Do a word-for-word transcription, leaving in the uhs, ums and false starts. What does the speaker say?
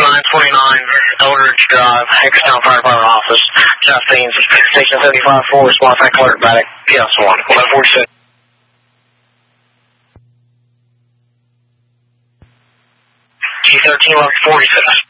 nine twenty-nine Eldridge Drive, Hagerstown Fire Department Office. Justine, Station seventy-five four, response I clerk back. Yes, one. eleven forty-six. G thirteen, eleven forty-six.